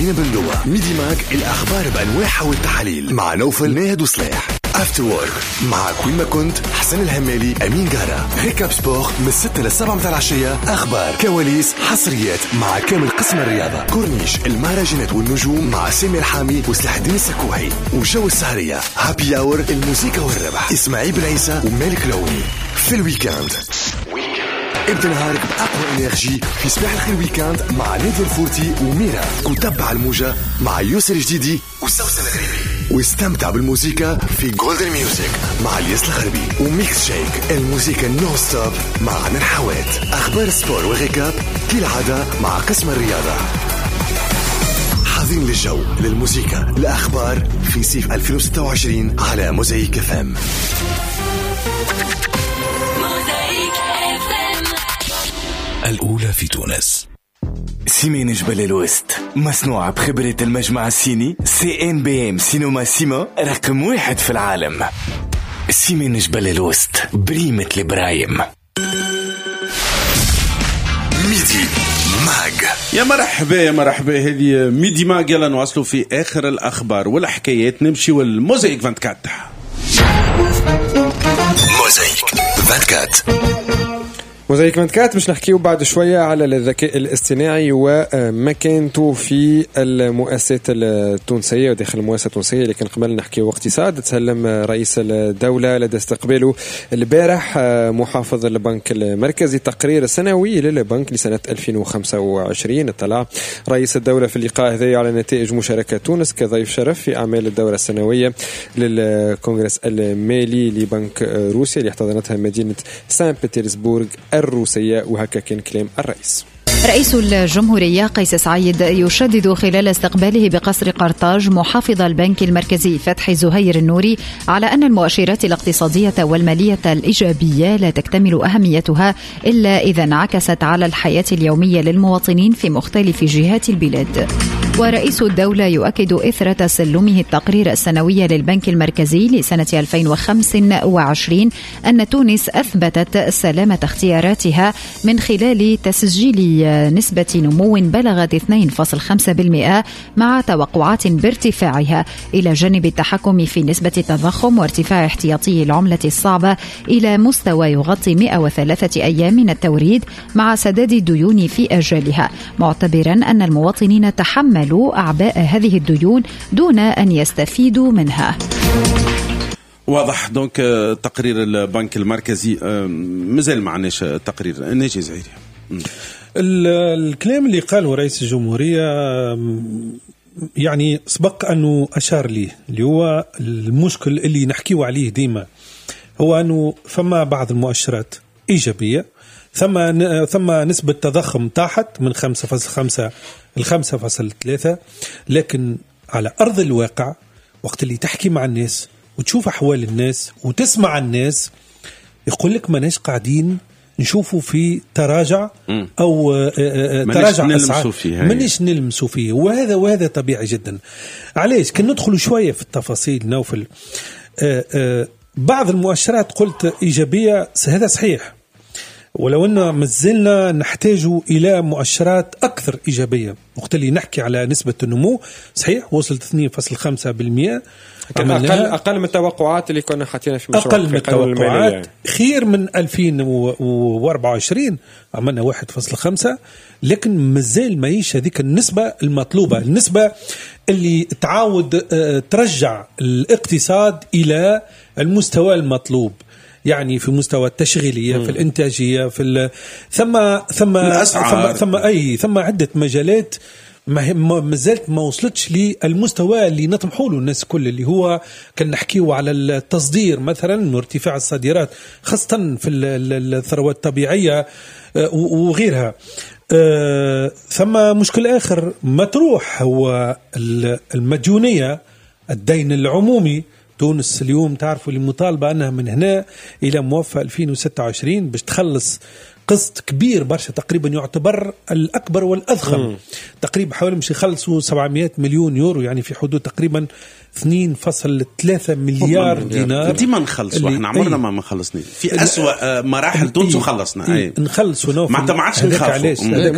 زين بندوة. ميدي ماج الأخبار بأنواعها والتحاليل مع نوفل ناهد وصلاح. افتر وورك مع كل ما كنت حسن الهمالي أمين جارة. ريكاب سبور من 6 ل 7 متاع العشية. أخبار كواليس حصريات مع كامل قسم الرياضة. كورنيش المهرجانات والنجوم مع سامي الحامي وسلاح الدين السكوحي. وجو السهرية هابي أور الموسيقى والربح إسماعيل بن عيسى ومالك لوني. في الويكاند ابدأ نهارك بأقوى إنرجي في صباح الخير ويكاند مع نادي الفورتي وميرا. وتبع الموجة مع يوسر جديدي وسوسن الغريبي. واستمتع بالموسيقى في جولدن ميوزك مع الياس الغربي. وميكس شيك الموسيقى نو ستوب مع عدن حوات. أخبار سبور وغيكاب كالعادة مع قسم الرياضة. حاضرين للجو للموسيقى الأخبار في صيف 2026 على موزايك اف ام. الأولى في تونس. سيمين جبل الوسط مصنوعة بخبرة المجمع الصيني CNBM سينما سيما رقم 1 في العالم. سيمين جبل الوسط بريمة البرايم. ميدي ماج. يا مرحبا هذه ميدي ماج. يلا نواصلوا في آخر الأخبار والحكايات. نمشي والموزايك 24. موزايك 24. موزايك 24 باش نحكيو بعد شوية على الذكاء الاصطناعي ومكانته في المؤسسات التونسية وداخل المؤسسة التونسية. لكن قبل نحكيو اقتصاد، تسلم رئيس الدولة لدى استقباله البارح محافظ البنك المركزي تقرير السنوي للبنك لسنة 2025. اطلع رئيس الدولة في اللقاء هذا على نتائج مشاركة تونس كضيف شرف في أعمال الدورة السنوية للكونغرس المالي لبنك روسيا اللي احتضنتها مدينة سان بطرسبورغ الروسية. وهكا كان كلام الرئيس. رئيس الجمهورية قيس سعيد يشدد خلال استقباله بقصر قرطاج محافظ البنك المركزي فتحي زهير النوري على أن المؤشرات الاقتصادية والمالية الإيجابية لا تكتمل أهميتها إلا إذا انعكست على الحياة اليومية للمواطنين في مختلف جهات البلاد. ورئيس الدولة يؤكد إثر تسلمه التقرير السنوي للبنك المركزي لسنة 2025 أن تونس أثبتت سلامة اختياراتها من خلال تسجيل نسبة نمو بلغت 2.5% مع توقعات بارتفاعها، إلى جانب التحكم في نسبة التضخم وارتفاع احتياطي العملة الصعبة إلى مستوى يغطي 103 أيام من التوريد مع سداد الديون في أجالها، معتبرا أن المواطنين تحملوا أعباء هذه الديون دون أن يستفيدوا منها. واضح. دونك تقرير البنك المركزي مازال ما عناش تقرير. ناجي زعيري. الكلام اللي قاله رئيس الجمهورية يعني سبق أنه أشار ليه، اللي هو المشكل اللي نحكيه عليه ديما، هو أنه فما بعض المؤشرات إيجابية، ثم نسبة تضخم تحت من 5.5 ل 5.3، لكن على أرض الواقع وقت اللي تحكي مع الناس وتشوف أحوال الناس وتسمع الناس يقول لك ما ناش قاعدين نشوفوا في تراجع أو تراجع أسعار، منش نلمسوا فيه، وهذا طبيعي جدا. علاش كن ندخلوا شوية في التفاصيل نوفل؟ بعض المؤشرات قلت إيجابية، هذا صحيح، ولو أنه مازلنا نحتاج إلى مؤشرات أكثر إيجابية. وقت اللي نحكي على نسبة النمو صحيح وصلت 2.5%، أقل من التوقعات اللي كنا حاطينها في مشروع أقل من التوقعات يعني. خير من 2024 عملنا 1.5، لكن مازال ماهيش هذيك النسبة المطلوبة، النسبة اللي تعاود ترجع الاقتصاد إلى المستوى المطلوب، يعني في مستوى التشغيلية، في الإنتاجية، في ثم عدة مجالات ما زالت ما وصلتش للمستوى اللي نطمحوا له الناس كل، اللي هو كان نحكيه على التصدير مثلا وارتفاع الصادرات خاصة في الثروات الطبيعية وغيرها. ثم مشكل آخر مطروح هو المديونية، الدين العمومي. تونس اليوم تعرفوا اللي مطالبة أنها من هنا إلى موفى 2026 باش تخلص قسط كبير برشا، تقريبا يعتبر الأكبر والأضخم. تقريبا حوالي مش يخلصوا 700 مليون يورو، يعني في حدود تقريبا 2.3 مليار دينار. ديما نخلصوا احنا عمرنا ما خلصني في أسوأ مراحل تونس وخلصنا. نخلصوا معناتها ما عادش نخافوا.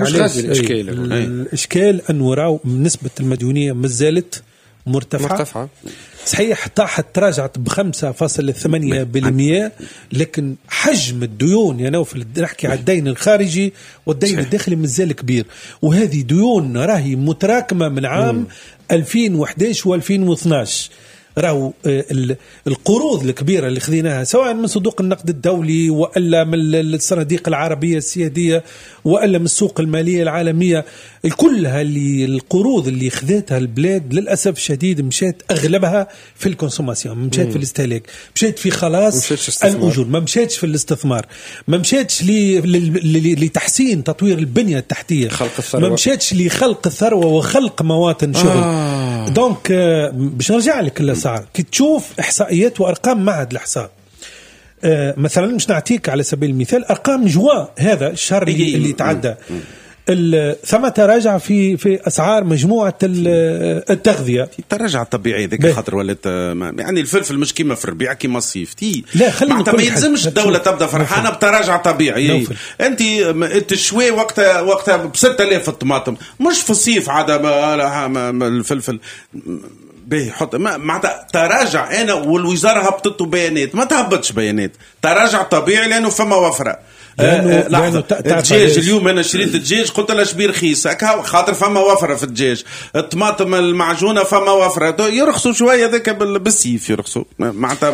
الإشكال أنه راهو نسبة المديونية مازالت مرتفعة. صحيح تراجعت ب5.8%، لكن حجم الديون يا نوفل، نحكي على الدين الخارجي والدين الداخلي مازال كبير، وهذه ديون راهي متراكمة من عام 2011 و2012. راهو القروض الكبيرة اللي خذيناها سواء من صندوق النقد الدولي وإلا من الصناديق العربية السيادية وإلا من السوق المالية العالمية، كلها القروض اللي خذتها البلاد للأسف الشديد مشات أغلبها في الكونسوماسيون، مشات في الاستهلاك، مشات في خلاص الأجور، ما مشاتش في الاستثمار، ما مشاتش لتحسين تطوير البنية التحتية، ما مشاتش لخلق الثروة وخلق مواطن شغل. دونك باش نرجع لك الأسعار، كي تشوف إحصائيات وأرقام معهد الإحصاء، مثلا مش نعطيك على سبيل المثال أرقام جوا هذا الشهر اللي تعدى، ثم تراجع في أسعار مجموعة التغذية. تراجع طبيعي ذاك خاطر ولات يعني الفلفل مش كيما في الربيع كيما الصيف لا خلينا ما يلزمش الدولة تبدا فرحانة بتراجع طبيعي. انت التشوي وقتها ب6000 الطماطم، مش في الصيف عادة الفلفل بيحط معناتها تراجع. انا والوزارة هبطته بيانات، ما تهبطش بيانات، تراجع طبيعي لانه فما وفرة. لحظة، الدجاج اليوم أنا شريت الدجاج قلت له شبير رخيص هكا خاطر فما وفرة في الدجاج. الطماطم المعجونة فما وفرة، يرخصوا شوية ذاك بالسيف يرخصوا معناتها.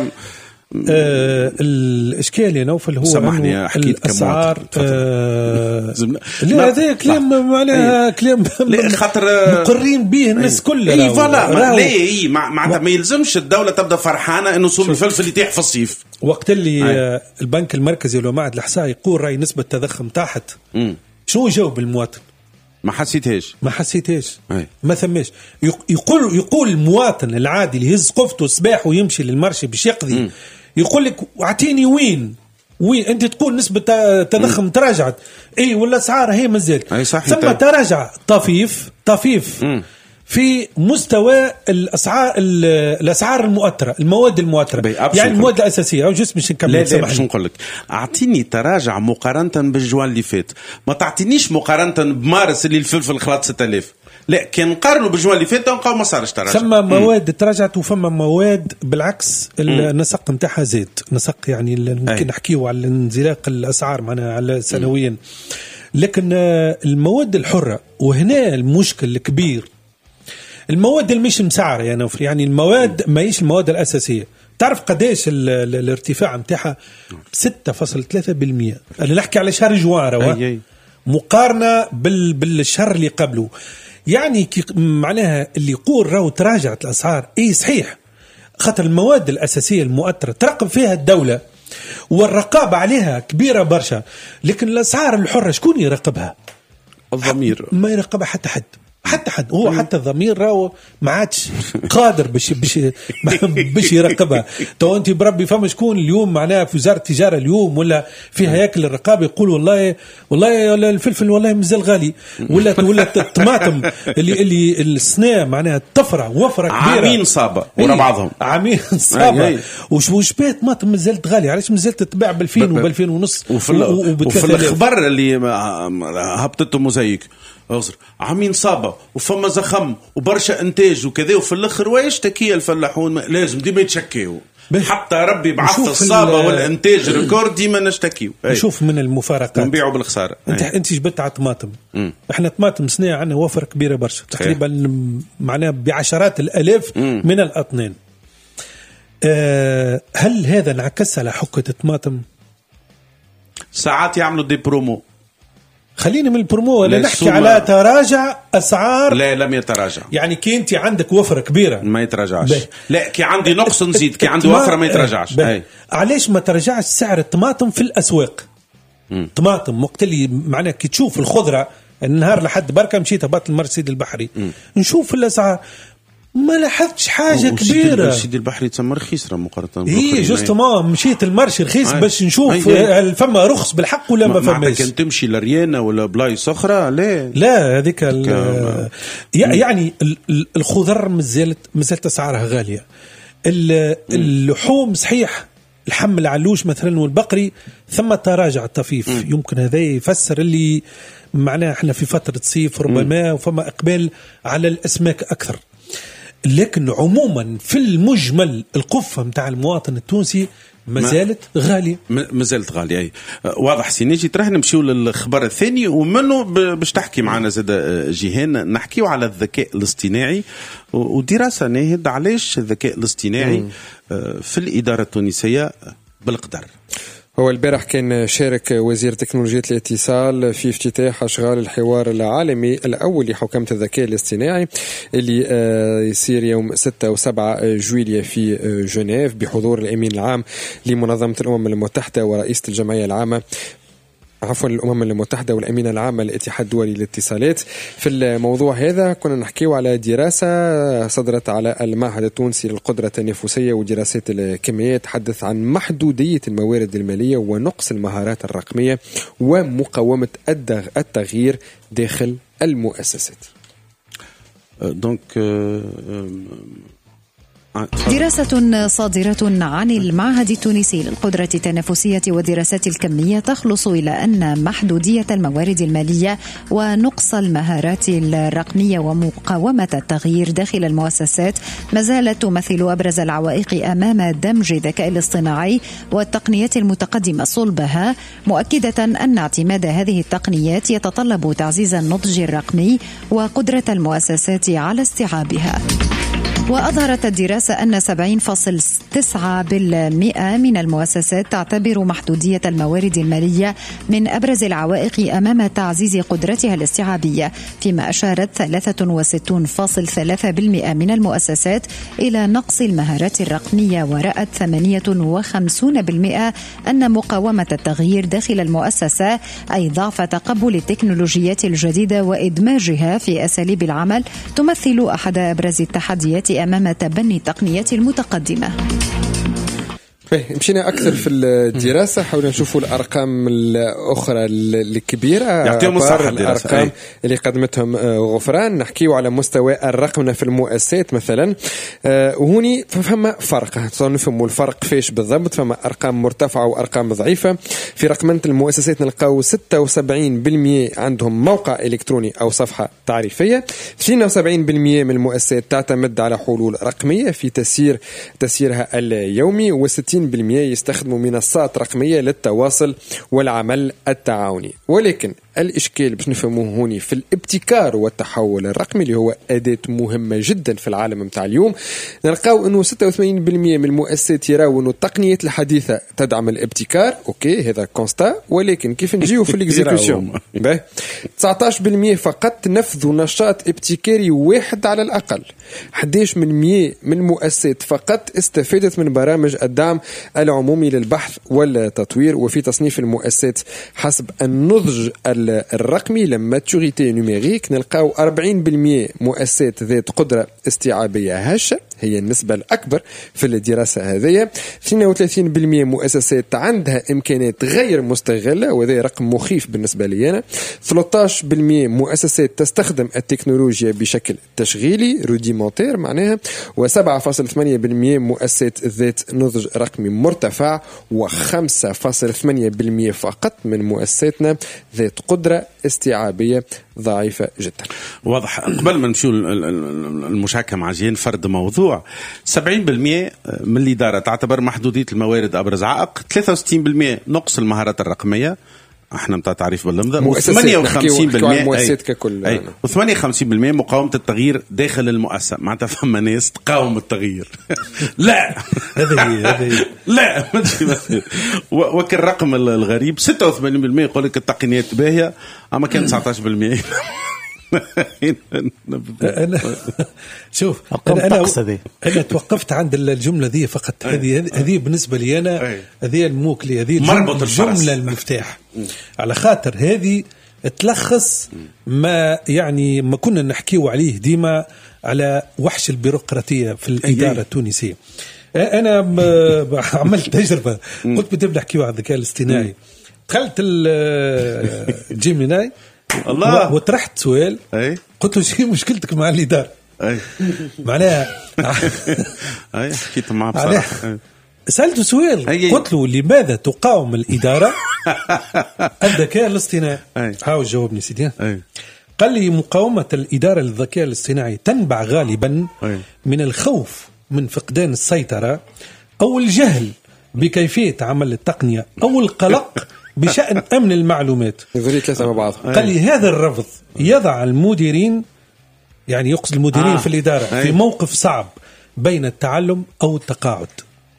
الإشكال يا نوفل هو سامحني الأسعار. لا هذا كلام معناها كلام خاطر مقرين به الناس كلها. فوالا ليه معناتها ما يلزمش الدولة تبدا فرحانة إنه سوق الفلفل يتيح في الصيف. وقت اللي البنك المركزي ولا معهد الإحصاء يقول راي نسبة تضخم تحت، شو جاوب المواطن؟ ما حسيتهاش ما ثماش. يقول المواطن العادي اللي يهز قفته الصباح ويمشي للمرشي باش يقضي، يقول لك اعطيني وين انت تقول نسبة تضخم تراجعت ولا اسعار هي مازال، ثم تراجع طفيف في مستوى الاسعار المؤثره، المواد المؤثره، يعني المواد الاساسيه او جسم مش نكمل. لا باش نقول لك اعطيني تراجع مقارنه بالجوان اللي فات، ما تعطينيش مقارنه بمارس اللي الفلفل خلط 6000. لا كان نقارنوا بالجوان اللي فات نلقاو ما صارش تراجع. ثم مواد تراجعت وفما مواد بالعكس النسق نتاعها زاد، نسق يعني ممكن نحكيو على انزلاق الاسعار معنا على سنويا. لكن المواد الحره، وهنا المشكل الكبير، المواد اللي مش مسعرة يا نوفل، يعني المواد ما هيش المواد الأساسية. تعرف قديش الارتفاع متاعها؟ 6.3%. أنا نحكي على شهر جوان مقارنة بالشهر اللي قبله. يعني معناها اللي يقول راهو تراجعت الأسعار صحيح، خاطر المواد الأساسية المؤثرة تراقب فيها الدولة والرقابة عليها كبيرة برشا، لكن الأسعار الحرة شكون يراقبها؟ الضمير ما يراقبها حتى حد هو حتى الضمير راهو ما عادش قادر باش يراقبها. تو انت بربي فما شكون اليوم معناها في وزاره التجاره اليوم ولا في هياكل الرقابه يقول والله الفلفل والله مازال غالي، ولا الطماطم اللي السنه معناها وفره كبيره، عامين صابه ورا بعضهم، عامين صابه وش بيه طماطم مازالت غاليه. علاش مازالت تتباع ب2000 وب2000 ونص وفي الخبر اللي هبطته موزايك عامين صابة وفما زخم وبرشا انتاج وكذا، وفي الاخر ويشتكي الفلاحون لازم ديما يتشكيوا حتى ربي بعث الصابة والانتاج ريكورد ديما نشتكيوا. نشوف من المفارقات نبيعوا بالخسارة. انت جبت على طماطم، احنا طماطم صناعة عندنا وفر كبيرة برشا، تقريبا معناه بعشرات الالاف من الاطنان. هل هذا انعكس على حكة الطماطم؟ ساعات يعملوا دي برومو. خلينا من البرومو ولا نحكي على تراجع أسعار. لا لم يتراجع، يعني كي انت عندك وفرة كبيرة ما يتراجعش. لا كي عندي نقص نزيد، كي عندي وفرة ما يتراجعش. علاش ما تراجعش سعر الطماطم في الأسواق؟ طماطم وقت اللي معناه كي تشوف الخضرة النهار لحد بركة مشيت هبط المرسيد البحري نشوف الأسعار ما لاحظتش حاجه كبيره. سيدي البحري تسمى رخيص مقارنه اي جوستومون مشيت المارشي رخيص باش نشوف فما رخص بالحق ولا ما فماش. كان تمشي لريانا ولا بلايص اخرى لا هذيك يعني الخضر مازالت اسعارها غاليه. اللحوم صحيح الحم العلوش مثلا والبقري ثم تراجع طفيف. يمكن هذا يفسر اللي معناه احنا في فتره صيف ربما وفما اقبال على الاسماك اكثر. لكن عموما في المجمل القفه متاع المواطن التونسي مازالت غاليه. مازالت غاليه اي واضح. سينيجي تراه نمشيو للخبر الثاني ومنه باش تحكي معنا زاد جيهان نحكيو على الذكاء الاصطناعي ودراسه ناهد علاش الذكاء الاصطناعي في الاداره التونسيه بالقدر. هو البارح كان شارك وزير تكنولوجيا الاتصال في افتتاح أشغال الحوار العالمي الأول لحوكمة الذكاء الاصطناعي اللي يصير يوم 6 و7 جويلية في جنيف بحضور الأمين العام لمنظمة الأمم المتحدة ورئيسة الجمعية العامة الأمم المتحدة والأمين العام للاتحاد الدولي للاتصالات. في الموضوع هذا كنا نحكيو على دراسة صدرت على المعهد التونسي للقدرة التنافسية ودراسات الكميات تحدث عن محدودية الموارد المالية ونقص المهارات الرقمية ومقاومة التغيير داخل المؤسسات. دونك دراسة صادرة عن المعهد التونسي للقدرة التنافسية ودراسات الكمية تخلص إلى أن محدودية الموارد المالية ونقص المهارات الرقمية ومقاومة التغيير داخل المؤسسات ما زالت تمثل أبرز العوائق أمام دمج الذكاء الاصطناعي والتقنيات المتقدمة صلبها، مؤكدة أن اعتماد هذه التقنيات يتطلب تعزيز النضج الرقمي وقدرة المؤسسات على استيعابها. وأظهرت الدراسة أن 70.9% من المؤسسات تعتبر محدودية الموارد المالية من أبرز العوائق أمام تعزيز قدرتها الاستيعابية، فيما أشارت 63.3% من المؤسسات إلى نقص المهارات الرقمية، ورأت 58% أن مقاومة التغيير داخل المؤسسة أي ضعف تقبل التكنولوجيات الجديدة وإدماجها في أساليب العمل تمثل أحد أبرز التحديات أمام تبني التقنيات المتقدمة. مشينا أكثر في الدراسة، حاولنا نشوفوا الأرقام الأخرى الكبيرة يعطيهم الصحة الأرقام اللي قدمتهم غفران. نحكيو على مستوى الرقمنة في المؤسسات مثلا، وهوني فما فرق نفهموا الفرق فيش بالضبط. فما أرقام مرتفعة وأرقام ضعيفة. في رقمنة المؤسسات نلقاو 76% عندهم موقع إلكتروني أو صفحة تعريفية، 72% من المؤسسات تعتمد على حلول رقمية في تسييرها اليومي، و60% يستخدموا منصات رقمية للتواصل والعمل التعاوني. ولكن الإشكال باش نفهموه هوني في الابتكار والتحول الرقمي اللي هو أداة مهمة جدا في العالم متاع اليوم. نلقاو أنه 86% من المؤسسات يراو أنه التقنيات الحديثة تدعم الابتكار، أوكي هذا كونستا، ولكن كيف نجيو في الإكزيكوشن 19% فقط تنفذوا نشاط ابتكاري واحد على الأقل. 11% من المؤسسات فقط استفادت من برامج الدعم العمومي للبحث والتطوير. وفي تصنيف المؤسسات حسب النضج الرقمي لما تشغيتي نوميريك نلقاو 40% مؤسسات ذات قدرة استيعابية هشة، هي النسبة الأكبر في الدراسة هذه. 32% مؤسسات عندها إمكانات غير مستغلة، وهذا رقم مخيف بالنسبة لي أنا. 13% مؤسسات تستخدم التكنولوجيا بشكل تشغيلي روديمونتير معناها، و7.8% مؤسسات ذات نضج رقمي مرتفع، و5.8% فقط من مؤسساتنا ذات قدرة استيعابية ضعيفة جدا. واضح. قبل ما نمشي المشاركة مع جين فرد موضوع، 70% من الإدارة تعتبر محدودية الموارد أبرز عائق، 63% نقص المهارات الرقمية، احنا متاع تعريف باللمضة، و58% مقاومة التغيير داخل المؤسسة. معناتها فما ناس تقاوم التغيير. لا هذه لا وكل الرقم الغريب 86% يقول لك التقنيات باهية، اما كان 19%. أنا شوف أنا توقفت عند الجملة ذي فقط. هذه بالنسبة لي أنا هذه الموكلي، هذه الجملة المفتاح، على خاطر هذه تلخص ما يعني ما كنا نحكيو عليه ديما على وحش البيروقراطية في الإدارة التونسية. أنا عملت تجربة، قلت بدي أحكي على الذكاء الاصطناعي، دخلت الجيميناي الله وطرحت سؤال، قلت له شو مشكلتك مع الإدارة؟ معناها حكيت معه بصراحة، سألته سؤال قلت له لماذا تقاوم الإدارة الذكاء الاصطناعي؟ هاو جاوبني سيدي. قال لي مقاومة الإدارة للذكاء الاصطناعي تنبع غالبا من الخوف من فقدان السيطرة أو الجهل بكيفية عمل التقنية أو القلق بشأن أمن المعلومات. قال لي هذا الرفض يضع المديرين، يعني يقصد المديرين في الإدارة في موقف صعب بين التعلم أو التقاعد.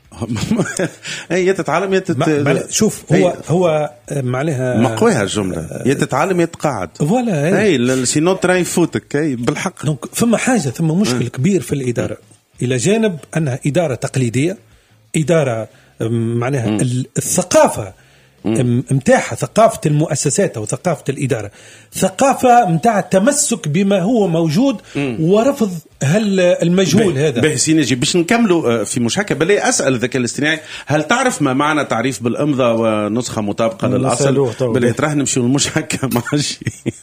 يتتعلم شوف هو معناها مقويها الجملة يتتعلم يتقاعد فوالا سينو تراي فوتك بالحق. دونك ثم مشكل كبير في الإدارة، إلى جانب أنها إدارة تقليدية، إدارة معناها الثقافة متاعها، ثقافة المؤسسات أو ثقافة الإدارة، ثقافة متاع التمسك بما هو موجود ورفض المجهول. هذا باهي نجي باش نكملوا في مشاكل. بلي أسأل الذكاء الاصطناعي، هل تعرف ما معنى تعريف بالإمضاء ونسخة مطابقة للأصل؟ بلي تراه نمشي المشاكل ماشي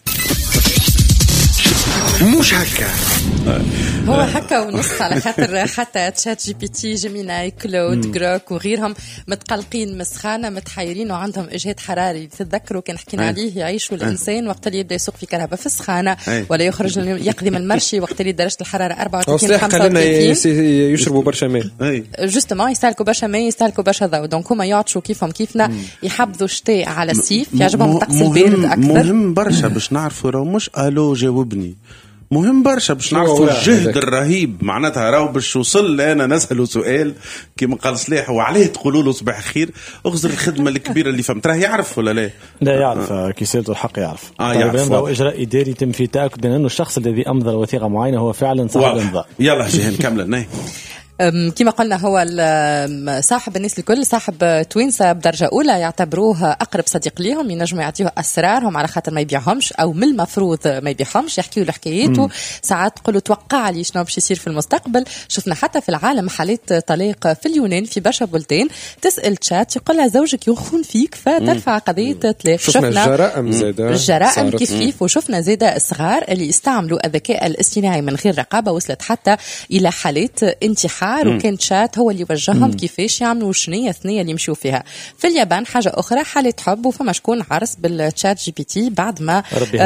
مش هكا هو هكا ونص، على خاطر حتى تشات جي بي تي، جيميناي، كلود، جروك وغيرهم متقلقين مسخانة متحيرين وعندهم إجهاد حراري. تتذكروا كان حكينا عليه يعيشوا الإنسان وقت اللي يبدأ يسوق في كهرباء في السخانة ولا يخرج يقضي من المرشي وقت اللي درجة الحرارة 34 35 يشربوا برشا ماء. جوستومون يستهلكوا برشا ماء، يستهلكوا برشا ضوء. دونك هما يعطشوا كيفهم كيفنا، يحبذوا الشتاء على الصيف، يعجبهم الطقس البارد أكثر. مهم برشا باش نعرفوا راهو مش ألو جاوبني، مهم برشا باش نعرفوا الجهد الرهيب. معناتها راهو باش وصل أنا نسأله سؤال كما قال صلاح وعليه تقولوا له صباح خير، اغزر الخدمة الكبيرة اللي فهمت. راه يعرف ولا لا؟ لا يعرف كي سألته الحق يعرف. يعرف. إجراء إداري يتم في تأكد أنه الشخص الذي أمضى وثيقة معينة هو فعلا صاحب الإمضاء. يلا جيهان كملنا. كما قلنا هو صاحب الناس الكل، صاحب توينسا بدرجة أولى، يعتبروه أقرب صديق ليهم، ينجموا يعطيه أسرارهم على خاطر ما يبيعهمش أو من المفروض ما يبيعهمش، يحكيوا له حكاياته. ساعات تقولوا توقع لي شنو باش يصير في المستقبل. شفنا حتى في العالم حالات طلاق في اليونان في برشا بلدان، تسأل تشات يقول لها زوجك يخون فيك فترفع قضية طلاق. شفنا الجرائم كيف وشفنا زادة الصغار اللي استعملوا الذكاء الاصطناعي من غير رقابة، وصلت حتى إلى حالات انتحار، وكان شات هو اللي وجههم كيفاش يعملوا شنية ثنية اللي يمشوا فيها. في اليابان حاجة أخرى، حالة حب، وفما شكون عرس بالتشات جي بي تي بعد ما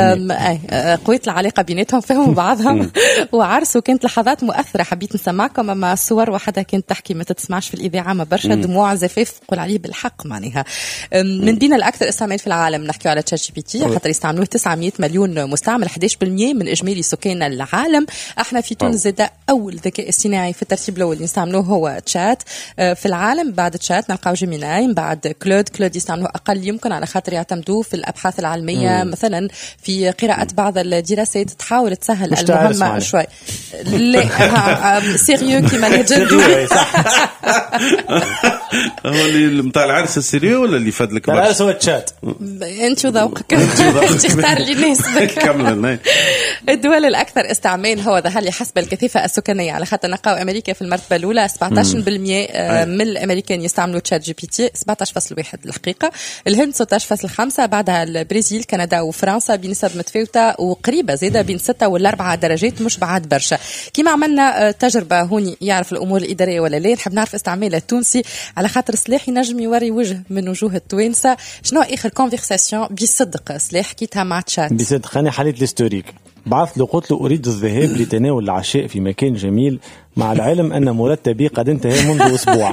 قويت العلاقة بيناتهم، فهموا بعضهم وعرسوا. كانت لحظات مؤثرة، حبيت نسمعكم مع الصور وحدها كانت تحكي ما تتسمعش في الإذاعة، ما برشا دموع زفاف قول عليه بالحق معناها. من بين الأكثر استعمال في العالم نحكي على تشات جي بي تي، خاطر يستعملوه 900 مليون مستعمل، 11% من إجمالي سكان العالم. احنا في تونس زاد أول ذكاء اصطناعي في الترتيب الأول اللي يستعملوه هو تشات في العالم. بعد تشات نلقاو جيميناي، بعد كلود يستعملوه أقل يمكن على خاطر يعتمدوه في الأبحاث العلمية، مثلا في قراءة بعض الدراسات تحاول تسهل المهمة شوي. لا سيريو كيما الهجر هو اللي متاع العرس السيريو ولا اللي فاد لك العرس هو تشات؟ انت وذوقك تختار اللي يناسبك. كمل. الدول الأكثر استعمال هو ظهر حسب الكثافة السكانية، على خاطر نلقاو أمريكا في المرتبة الأولى 17% من الأمريكان يستعملوا تشات جي بي تي، 17.1 الحقيقة. الهند 16.5، بعدها البرازيل، كندا وفرنسا بنسب متفاوتة وقريبة زيادة بين 6 و4 درجات، مش بعد برشا. كما عملنا تجربة هوني يعرف الأمور الإدارية ولا لا، نحب نعرف استعمال التونسي على خاطر سلاح ينجم يوري وجه من وجوه التوانسة. شنو آخر كونفرساسيون بصدق سلاح حكيتها مع تشات؟ بصدق خاني حالة الهستوريك، بعث له قلت له أريد الذهاب لتناول العشاء في مكان جميل، مع العلم أن مرتبي قد انتهى منذ أسبوع.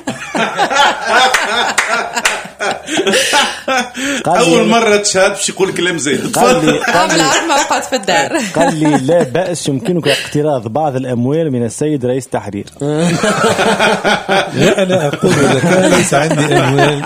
أول مرة تشاد باش يقول كلام زين. قال لي بالعظمة وقعد في الدار. قال لي لا بأس، يمكنك اقتراض بعض الأموال من السيد رئيس التحرير. لا أنا أقول لك ليس عندي أموال.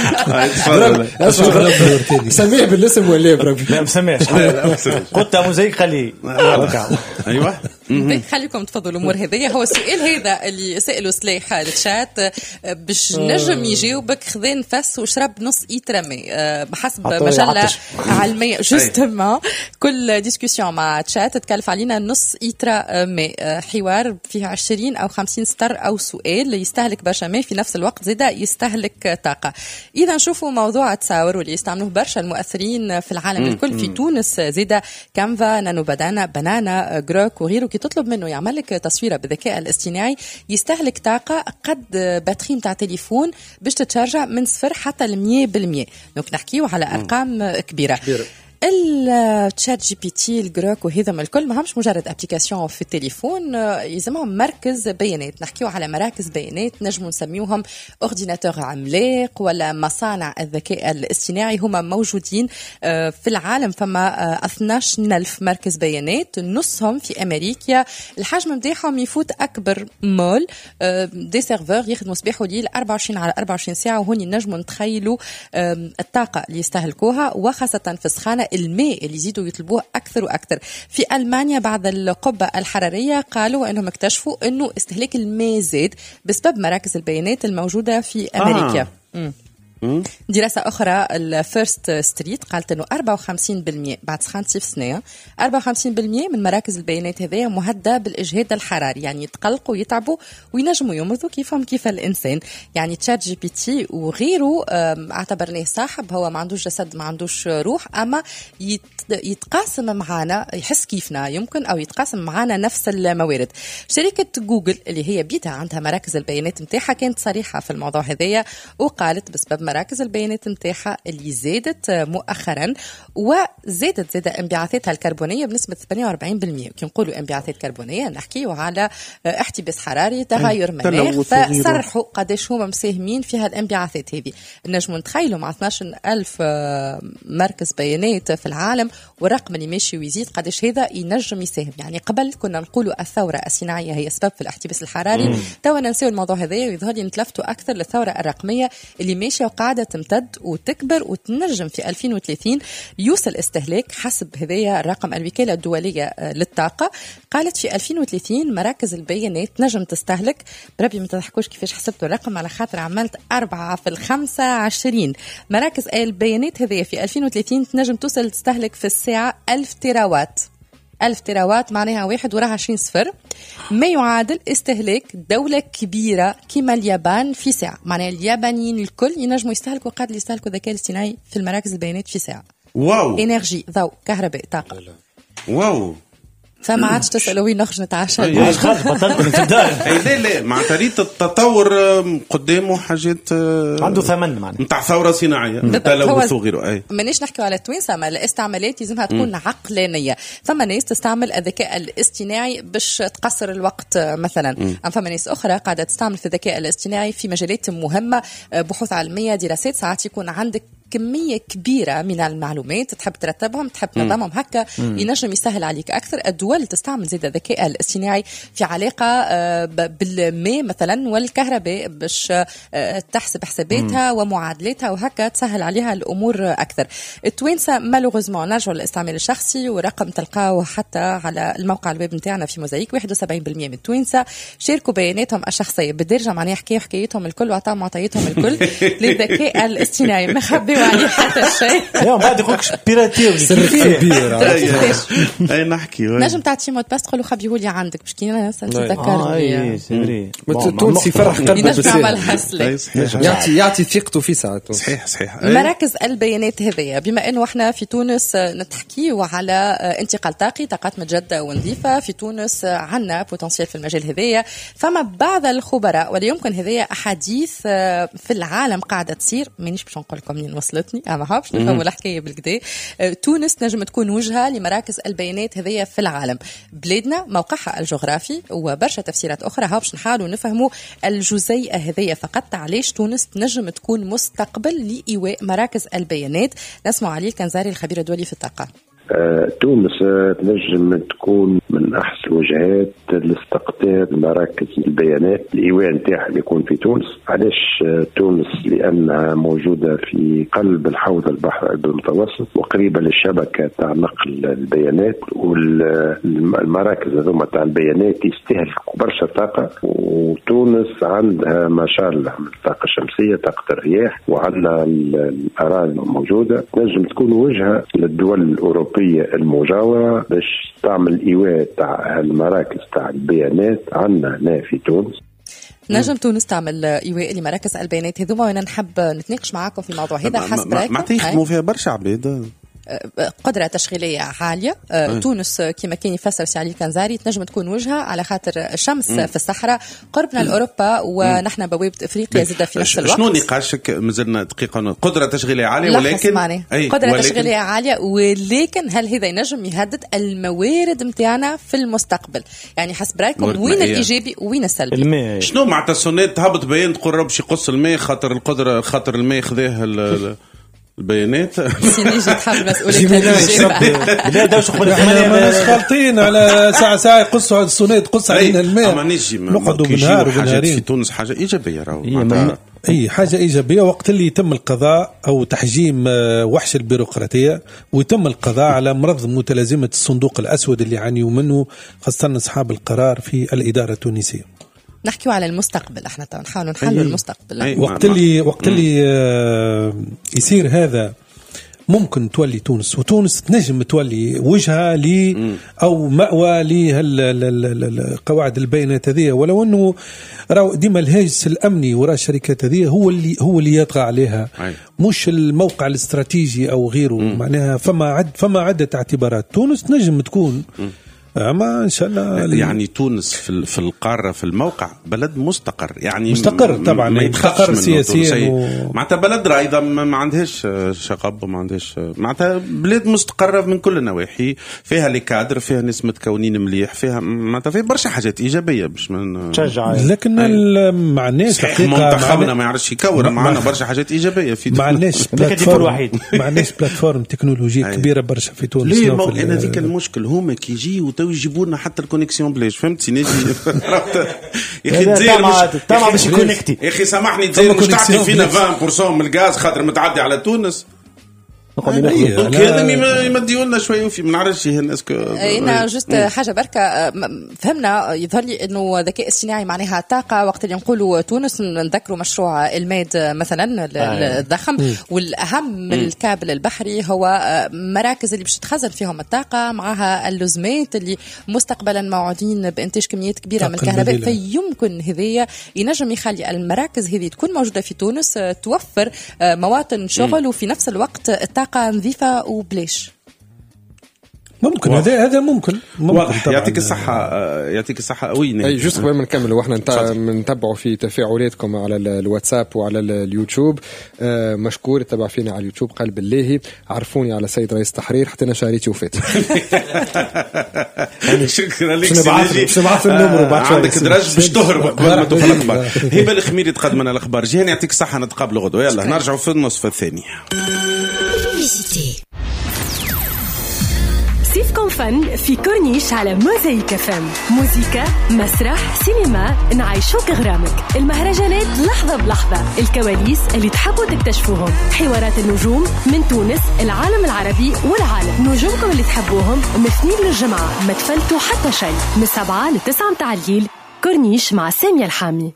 سميه بالاسم ولا بربي؟ لا مسميش. قلت مزيك خليه. أيوة. خليكم تفضلوا الأمور هذه. هو السؤال هذا اللي سألوا سلاح الشات باش نجم يجاوبك، خذ نفس وشرب نص إيتر ماء. بحسب مجلة علمية جوستما كل ديسكوسيون مع تشات تكلف علينا نص إيترا ماء. حوار فيه 20 أو 50 سطر أو سؤال يستهلك برشا ماء في نفس الوقت زيدا يستهلك طاقة. إذا نشوفوا موضوع التصاور واللي يستعملوه برشا المؤثرين في العالم الكل في تونس زيدا كانفا نانو بنانا جروك وغيره كي تطلب منه يعمل لك تصويرة بالذكاء الاصطناعي يستهلك طاقة قد باتري متاع تليفون باش تتشارجع من 0 حتى 100%. دونك نحكيو على أرقام كبيرة. التشات جي بي تي الجروك وهذا الكل ما همش مجرد ابليكاسيون في التليفون، يلزمهم مركز بيانات. نحكيو على مراكز بيانات نجمو نسميوهم اورديناتور عملاق ولا مصانع الذكاء الاصطناعي. هما موجودين في العالم، فما 12,000 مركز بيانات، نصهم في امريكا. الحجم نتاعهم يفوت اكبر مول دي سيرفور يخدموا صباح وليل 24 على 24 ساعه، وهوني نجمو نتخيلوا الطاقه اللي يستهلكوها، وخاصه في السخانه الماء اللي يزيدوا يطلبوه أكثر وأكثر. في ألمانيا بعد القبة الحرارية قالوا أنهم اكتشفوا أنه استهلاك الماء زاد بسبب مراكز البيانات الموجودة في أمريكا. دراسة أخرى الفيرست ستريت قالت أنه 54% بعد 5 سنين 54% من مراكز البيانات هذه مهددة بالإجهاد الحراري، يعني يتقلقوا ويتعبوا وينجموا يمرضوا كيف الإنسان. يعني تشات جي بي تي وغيره اعتبرناه صاحب، هو ما عندوش جسد ما عندوش روح، أما يتقاسم معنا، يحس كيفنا يمكن، أو يتقاسم معنا نفس الموارد. شركة جوجل اللي هي بيتها عندها مراكز البيانات متاعها كانت صريحة في الموضوع هذايا، وقالت بسبب مراكز البيانات متاعها اللي زادت مؤخرا، وزادت انبعاثاتها الكربونية بنسبة 48%. كي نقولوا انبعاثات كربونية نحكيوا على احتباس حراري، تغير مناخ، فصرحوا قداش هما مساهمين في هالانبعاثات هذه. نجموا نتخيلوا مع 12,000 مركز بيانات في العالم والرقم اللي ماشي ويزيد قداش هذا ينجم يساهم. يعني قبل كنا نقولوا الثورة الصناعية هي سبب في الاحتباس الحراري، توا ننسوا الموضوع هذا ويظهر لي نتلفتوا أكثر للثورة الرقمية اللي ماشية وقاعدة تمتد وتكبر وتنجم في 2030 يوصل استهلاك حسب هذايا الرقم الوكالة الدولية للطاقة. قالت في 2030 مراكز البيانات نجم تستهلك، بربي ما تضحكوش كيفاش حسبتوا الرقم على خاطر عملت 4 في 25 مراكز البيانات هذه في 2030 تنجم توصل تستهلك في الساعة 1000 تيراوات. 1000 تيراوات معناها 21 صفر، ما يعادل استهلاك دولة كبيرة كما اليابان في ساعة. معناها اليابانيين الكل ينجموا يستهلكوا قادر يستهلكوا الذكاء الاصطناعي في المراكز البيانات في ساعة. واو، انرجي، ضوء، كهرباء، طاقة. واو، فما عادش تسألوا وين نخرج نتعشى. علاش خاطر بطلكم في الدار. لا مع طريقة التطور قدامه حاجات عنده ثمن معناها نتاع ثورة صناعية تلوث وغيره. مانيش نحكيو على التوانسة، ما الاستعمالات لازمها تكون عقلانية. فما ناس تستعمل الذكاء الاصطناعي باش تقصر الوقت مثلا، فما ناس أخرى قاعدة تستعمل في الذكاء الاصطناعي في مجالات مهمة، بحوث علمية، دراسات. ساعات يكون عندك كمية كبيرة من المعلومات تحب ترتبهم، تحب تنظمهم هكا ينجم يسهل عليك أكثر. الدول تستعمل زيادة الذكاء الاصطناعي في علاقة بالماء مثلا والكهرباء باش تحسب حساباتها ومعادلاتها وهكا تسهل عليها الأمور أكثر. التوانسة مالوغوزمون نرجعوا للاستعمال الشخصي، ورقم تلقاه حتى على الموقع الويب نتاعنا في موزايك، 71% من التوانسة شاركوا بياناتهم الشخصية بالدرجة، معناها حكايتهم الكل وعطاهم معطياتهم الكل للذكاء الاصطناعي، ما خبيوا عليه حتى شيء. يوم بعد يقولكش بيراتير سر كبير. اي نحكي نجم تعطي موت باس تقول له خبيه لي عندك باش كي انا تذكرني. سي تونسي فرح قلبه يعطي ثقته في ساعته. صحيح. مراكز البيانات هذيا، بما انه احنا في تونس نتحكيو على انتقال طاقات متجدده ونظيفه، في تونس عندنا بوتنسيال في المجال هذايا. فما بعض الخبراء ولا يمكن هذايا احاديث في العالم قاعده تصير، مانيش باش نقول لكم منين وصلتني، ما حابش نفهموا الحكايه بالكدا. تونس نجم تكون وجهه لمراكز البيانات هذيا في العالم. بلادنا موقعها الجغرافي وبرشا تفسيرات اخرى، هابش نحاولوا نفهموا الجزئيه هذيا فقط، علاش تونس تنجم تكون مستقبل لإيواء مراكز البيانات. نسمع علي الكنزاري الخبير الدولي في الطاقه. تونس تنجم تكون من أحسن الوجهات لاستقطاب مراكز البيانات. الإيواء نتاعها اللي يكون في تونس. علاش تونس؟ لأنها موجودة في قلب الحوض البحر المتوسط وقريبة للشبكة تاع نقل البيانات، والمراكز هذوما تاع البيانات يستهلكوا برشا طاقة، وتونس عندها ما شاء الله من الطاقة الشمسية، طاقة الرياح، وعندنا الأراضي موجودة. تنجم تكون وجهة للدول الأوروبية المجاورة باش تعمل إيواء تاع المراكز تاع البيانات عندنا هنا في تونس. نجم تونس تعمل إيواء لمراكز البيانات هذوما، وانا نحب نتناقش معاكم في الموضوع هذا. حسب رأيكم ما تخدموا فيها برشا عباد قدرة تشغيلية عالية. تونس كما كان يفسر سي علي الكنزاري تنجم تكون وجهة على خاطر الشمس في الصحراء، قربنا لأوروبا ونحن بوابة إفريقيا زادة في نفس الوقت. شنو نقاشك؟ مازلنا دقيقة. قدرة تشغيلية عالية ولكن قدرة تشغيلية عالية، ولكن هل هذا ينجم يهدد الموارد متاعنا في المستقبل؟ يعني حسب رأيكم وين الإيجابي وين السلبي؟ الماء. شنو معناتها السونات تهبط بيان تقول رب شي يقص الماء خاطر القدرة، خاطر الماء خذاه البيانات. سينيجي تحب مسؤولية لا دوش احنا ماناش خالطين على ساعة يقصوا على السونات تقص علينا الماء. ما نجي نقعدوا بالنهار وبالنهارين. في تونس حاجة إيجابية اي حاجة إيجابية وقت اللي يتم القضاء أو تحجيم وحش البيروقراطية، ويتم القضاء على مرض متلازمة الصندوق الأسود اللي يعانيوا منه خاصة أصحاب القرار في الإدارة التونسية. نحكيوا على المستقبل، احنا نحاول نحلوا المستقبل. وقت اللي يصير هذا ممكن تولي تونس، وتونس تنجم تولي وجهة أو مأوى لقواعد البيانات هذه، ولو أنه ديما الهاجس الأمني وراء الشركات هذه هو اللي يطغى عليها، مش الموقع الاستراتيجي أو غيره. معناها فما عدة اعتبارات. تونس تنجم تكون أما إن شاء الله يعني تونس في القارة في الموقع بلد مستقر، يعني مستقر طبعا، مستقر سياسيا معناتها بلد أيضا ما عندهاش شقب وما عندهاش، معناتها بلاد مستقرة من كل النواحي، فيها لي كادر، فيها ناس متكونين مليح، فيها معناتها فيها برشا حاجات إيجابية باش من تشجع. لكن معناش حقيقة منتخبنا ما يعرفش يكور، معنا برشا حاجات إيجابية في معناش بلاتفورم تكنولوجية كبيرة برشا في تونس. ليه أنا ذيك المشكل هما كي يجيوا يجيبوا لنا حتى الكونيكسيون بلاش، فهمتي؟ نجي يا اخي تزير باش يكونكتي، يا اخي سامحني تزير مش تعطي فينا 20% من الغاز خاطر متعدي على تونس. هذا يمديوا لنا شويه وفي ما نعرفش الناس. انا جست حاجه بركه فهمنا. يظهر لي انه الذكاء الاصطناعي معناها طاقه. وقت اللي نقولوا تونس نذكروا مشروع الماد مثلا الضخم، والاهم من الكابل البحري هو مراكز اللي باش تخزن فيهم الطاقه معها اللزمات اللي مستقبلا موعودين بانتاج كميات كبيره من الكهرباء. فيمكن هذيا ينجم يخلي المراكز هذه تكون موجوده في تونس، توفر مواطن شغل وفي نفس الوقت الطاقة نظيفة وبلاش. ممكن هذا ممكن يعطيك الصحة قوي. أي جزء قبل ما نكمل، وإحنا نتابعوا في تفاعلاتكم على الواتساب وعلى اليوتيوب. مشكور تبع فينا على اليوتيوب قال بالله عرفوني على سيد رئيس التحرير حتى أنا شهريتي وفات. شكرا لك. سمعت النمر عندك درج باش تهرب قبل ما تدخل الأخبار. هبة الخميري تقدم لنا الأخبار. جيهان يعطيك الصحة، نتقابلوا غدوة. يلا نرجعوا في النصف الثاني. صيفكم فن في كورنيش على موزايك فم. موزيكا، مسرح، سينما، نعيشوك غرامك. المهرجانات لحظة بلحظة، الكواليس اللي تحبوا تكتشفوهم، حوارات النجوم من تونس، العالم العربي والعالم. نجومكم اللي تحبوهم من الاثنين للجمعة، ما تفلتوا حتى شيء. من 7 ل 9 متاع الليل. كورنيش مع سامية الحامي.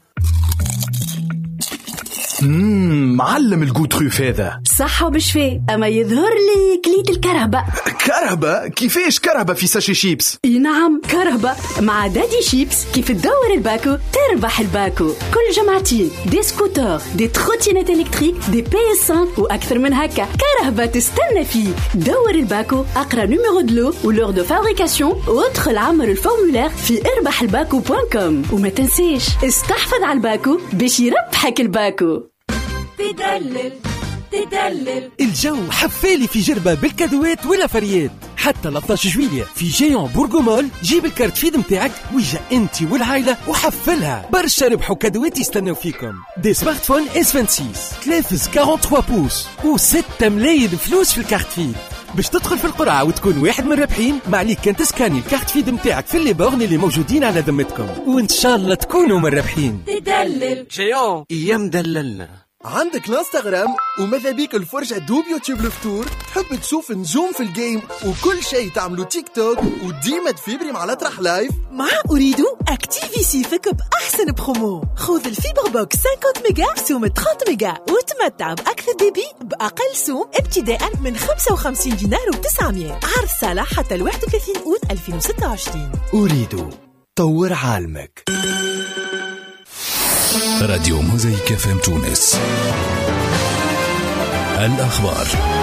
معلم الجوتروف هذا صح وبشفاء، أما يظهر لي كليت الكرهبة. كرهبة؟ كيفاش كرهبة في ساشي شيبس؟ نعم كرهبة مع دادي شيبس. كيف تدور الباكو تربح الباكو. كل جمعتين دي سكوتر، دي تروتينات إلكتريك، دي PS5 وأكثر من هكا. كرهبة تستنى فيك. دور الباكو، أقرأ نيميرو دلو ولور دو فابريكاسيون، وادخل عمر الفورمولير في اربحالباكو.com. وما تنسيش استحفظ على الباكو باش يربحك الباكو. تدلل الجو حفالي في جربة بالكادوات ولا فريات. حتى 13 جويلية في جيون بورغومول. جيب الكارت فيد متاعك ويجا انت والعائلة وحفلها. برشا ربحوا كادوات يستنوا فيكم. دي سمارت فون S26 3 43 بوس و6 ملايين فلوس في الكارت فيد. باش تدخل في القرعة وتكون واحد من الرابحين، ما عليك كان تسكاني الكارت فيد متاعك في اللي بورن اللي موجودين على ذمتكم، وإن شاء الله تكونوا من الرابحين. تدلل جيون يمدللنا. عندك الانستغرام وماذا بيك الفرجة دوب يوتيوب الفطور؟ تحب تشوف نجوم في الجيم وكل شيء تعملوا تيك توك وديما تفيبري مع الأطرح لايف؟ مع أريد أكتيفي سيفك بأحسن برومو. خذ الفيبر بوكس 50 ميجا سوم 30 ميجا وتمتع بأكثر ديبي بأقل سوم ابتداء من 55 دينار و900. عرض صالح حتى 31 أوت 2026. أريد طور عالمك. راديو موزايك FM تونس. الأخبار.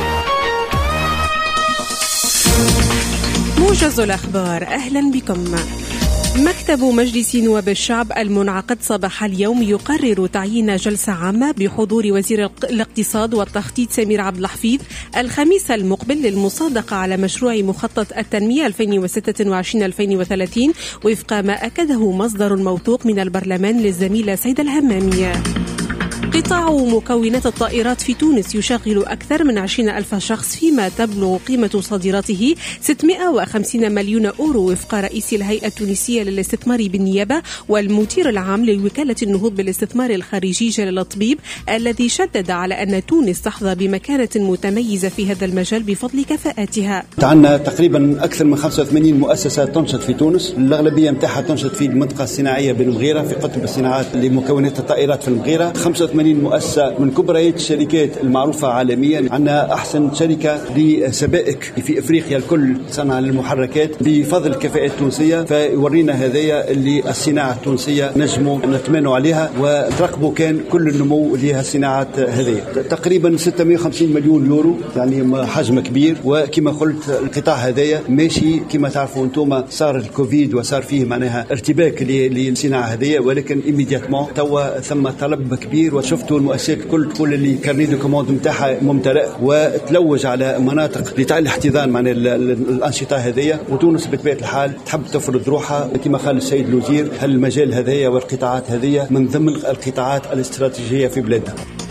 موجز الأخبار، أهلا بكم. مكتب مجلس نواب الشعب المنعقد صباح اليوم يقرر تعيين جلسة عامة بحضور وزير الاقتصاد والتخطيط سمير عبد الحفيظ الخميس المقبل للمصادقة على مشروع مخطط التنمية 2026-2030 وفق ما أكده مصدر موثوق من البرلمان للزميلة سيدة الهمامية. قطاع مكونات الطائرات في تونس يشغل أكثر من 20,000 شخص، فيما تبلغ قيمة صادراته 650 مليون أورو وفق رئيس الهيئة التونسية للاستثمار بالنيابة والمدير العام لوكالة النهوض بالاستثمار الخارجي جلال الطبيب، الذي شدد على أن تونس تحظى بمكانة متميزة في هذا المجال بفضل كفاءاتها. عندنا تقريبا أكثر من 85 مؤسسة تنشط في تونس، الأغلبية متاعها تنشط في المنطقة الصناعية بالمغيرة في قطب الصناعات لمكونات الطائرات في المغيرة. 85 مؤسسة من كبرى الشركات المعروفة عالميا. عندنا أحسن شركة لسبائك في إفريقيا الكل صنع للمحركات بفضل الكفاءة التونسية، فيورينا هذايا اللي الصناعة التونسية نجموا نتمنوا عليها وترقبوا كان كل النمو لها الصناعات هذه. تقريبا 650 مليون يورو، يعني حجم كبير. وكما قلت القطاع هذايا ماشي كما تعرفوا انتم، صار الكوفيد وصار فيه معناها ارتباك للصناعة هذه، ولكن إميدياتمون توا ثم طلب كبير. وشفتوا المؤسسات الكل تقول اللي كارني دو كوموند نتاعها ممتلئ وتلوج على مناطق لتاع الاحتضان مع الأنشطة هذه. وتونس بطبيعة الحال تحب تفرض روحها كما قال السيد الوزير، هالمجال هذايا والقطاعات هذه من ضمن القطاعات الاستراتيجية في بلادنا.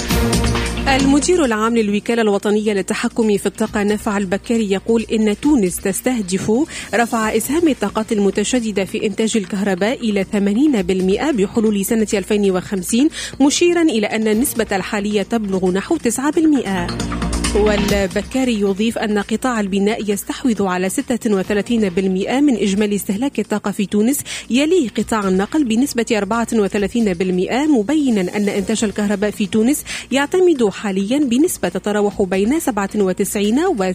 المدير العام للوكالة الوطنية للتحكم في الطاقة نافع البكاري يقول إن تونس تستهدف رفع إسهام الطاقات المتشددة في إنتاج الكهرباء إلى 80% بحلول سنة 2050، مشيرا إلى أن النسبة الحالية تبلغ نحو 9%. والبكاري يضيف أن قطاع البناء يستحوذ على 36% من إجمالي استهلاك الطاقة في تونس، يليه قطاع النقل بنسبة 34%، مبينا أن إنتاج الكهرباء في تونس يعتمد حاليا بنسبة تتراوح بين 97 و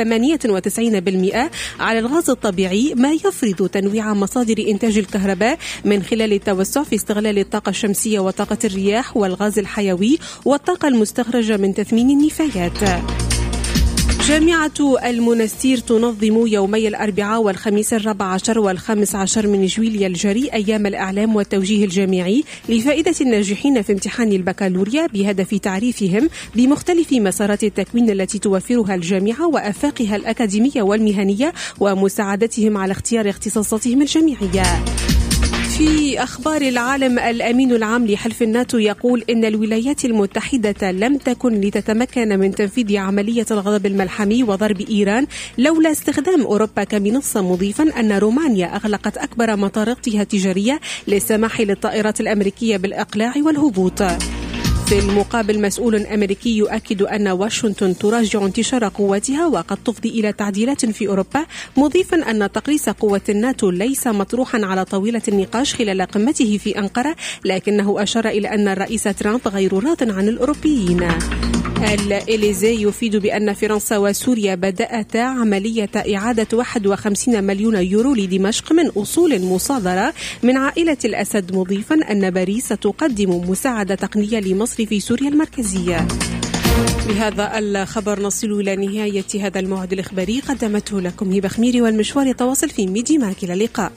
98% على الغاز الطبيعي، ما يفرض تنويع مصادر إنتاج الكهرباء من خلال التوسع في استغلال الطاقة الشمسية وطاقة الرياح والغاز الحيوي والطاقة المستخرجة من تثمين النفايات. جامعة المنستير تنظم يومي الأربعاء والخميس 14 و15 من جويلية الجاري أيام الإعلام والتوجيه الجامعي لفائدة الناجحين في امتحان البكالوريا، بهدف تعريفهم بمختلف مسارات التكوين التي توفرها الجامعة وآفاقها الأكاديمية والمهنية ومساعدتهم على اختيار اختصاصاتهم الجامعية. في أخبار العالم، الأمين العام لحلف الناتو يقول إن الولايات المتحدة لم تكن لتتمكن من تنفيذ عملية الغضب الملحمي وضرب إيران لولا استخدام أوروبا كمنصة، مضيفا أن رومانيا أغلقت أكبر مطاراتها التجارية للسماح للطائرات الأمريكية بالإقلاع والهبوط. في المقابل، مسؤول أمريكي يؤكد أن واشنطن تراجع انتشار قواتها وقد تفضي إلى تعديلات في أوروبا، مضيفا أن تقليص قوة الناتو ليس مطروحا على طاولة النقاش خلال قمته في أنقرة، لكنه أشار إلى أن الرئيس ترامب غير راض عن الأوروبيين. الإليزي يفيد بأن فرنسا وسوريا بدأتا عملية إعادة 51 مليون يورو لدمشق من أصول مصادرة من عائلة الأسد، مضيفا أن باريس تقدم مساعدة تقنية لمصر في سوريا المركزية. بهذا الخبر نصل إلى نهاية هذا الموعد الإخباري، قدمته لكم هبة خميري، والمشوار يتواصل في ميدي ماك. إلى اللقاء.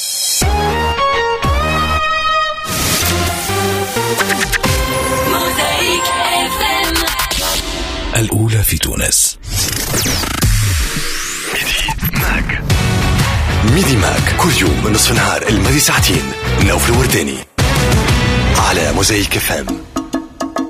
الأولى في تونس. ميدي ماك كل يوم من نصف النهار الماضي ساعتين. نوف الورداني على موزايك FM.